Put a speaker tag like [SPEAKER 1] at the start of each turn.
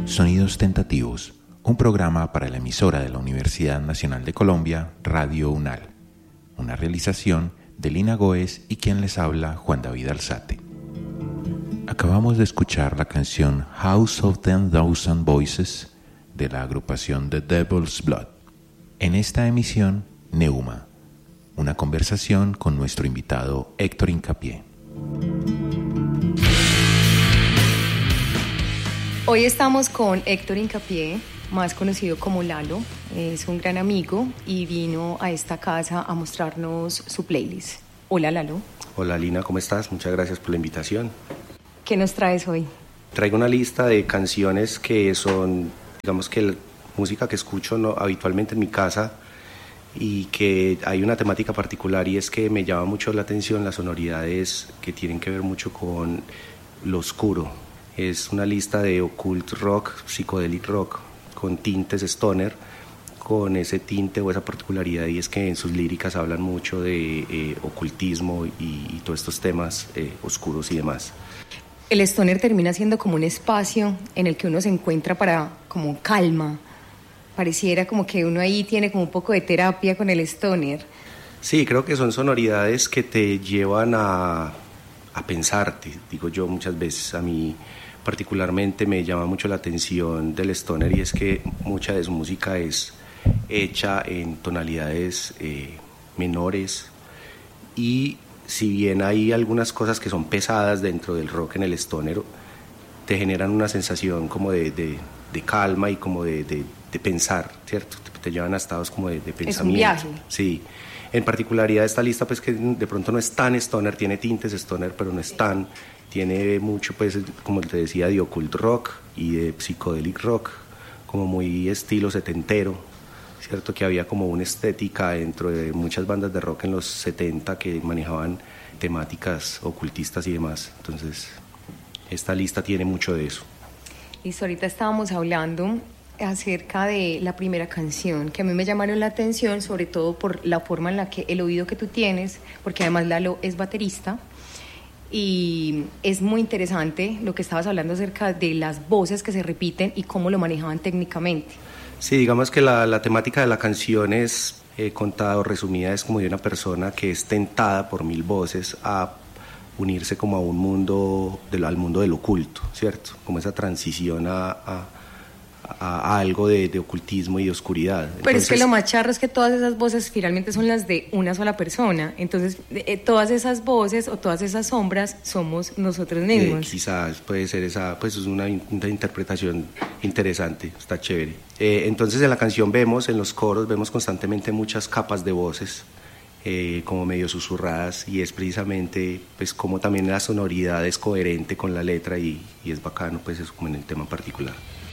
[SPEAKER 1] Sonidos Tentativos, un programa para la emisora de la Universidad Nacional de Colombia, Radio UNAL. Una realización de Lina Goes y quien les habla, Juan David Alzate. Acabamos de escuchar la canción House of 10,000 Voices de la agrupación The Devil's Blood. En esta emisión, Neuma, una conversación con nuestro invitado Héctor Hincapié.
[SPEAKER 2] Hoy estamos con Héctor Hincapié, más conocido como Lalo. Es un gran amigo y vino a esta casa a mostrarnos su playlist. Hola, Lalo.
[SPEAKER 3] Hola, Lina, ¿cómo estás? Muchas gracias por la invitación.
[SPEAKER 2] ¿Qué nos traes hoy?
[SPEAKER 3] Traigo una lista de canciones que son, digamos que música que escucho habitualmente en mi casa y que hay una temática particular, y es que me llama mucho la atención las sonoridades que tienen que ver mucho con lo oscuro. Es una lista de occult rock, psychedelic rock, con tintes stoner, con ese tinte o esa particularidad, y es que en sus líricas hablan mucho de ocultismo y todos estos temas oscuros y demás.
[SPEAKER 2] El stoner termina siendo como un espacio en el que uno se encuentra para como calma. Pareciera como que uno ahí tiene como un poco de terapia con el stoner.
[SPEAKER 3] Sí, creo que son sonoridades que te llevan a pensarte, digo yo muchas veces. A mí particularmente me llama mucho la atención del stoner, y es que mucha de su música es hecha en tonalidades menores, y si bien hay algunas cosas que son pesadas dentro del rock en el stoner, te generan una sensación como de calma y como de pensar, ¿cierto? Te llevan a estados como de pensamiento.
[SPEAKER 2] Es un viaje.
[SPEAKER 3] Sí. En particularidad esta lista, pues, que de pronto no es tan stoner, tiene tintes stoner, pero no es tan, tiene mucho, pues, como te decía, de occult rock y de psychedelic rock, como muy estilo setentero, ¿cierto? Que había como una estética dentro de muchas bandas de rock en los 70 que manejaban temáticas ocultistas y demás. Entonces, esta lista tiene mucho de eso.
[SPEAKER 2] Listo, ahorita estábamos hablando acerca de la primera canción, que a mí me llamaron la atención, sobre todo por la forma en la que el oído que tú tienes, porque además Lalo es baterista, y es muy interesante lo que estabas hablando acerca de las voces que se repiten y cómo lo manejaban técnicamente.
[SPEAKER 3] Sí, digamos que la temática de la canción es contada o resumida, es como de una persona que es tentada por 1000 voces a unirse como a un mundo, al mundo del oculto, ¿cierto? Como esa transición a algo de ocultismo y de oscuridad.
[SPEAKER 2] Pero
[SPEAKER 3] entonces,
[SPEAKER 2] es que lo más charro es que todas esas voces finalmente son las de una sola persona. Entonces, todas esas voces o todas esas sombras somos nosotros mismos.
[SPEAKER 3] Quizás puede ser esa, pues es una interpretación interesante, está chévere. Entonces en la canción en los coros vemos constantemente muchas capas de voces, como medio susurradas, y es precisamente pues como también la sonoridad es coherente con la letra, y es bacano, pues eso, como en el tema particular.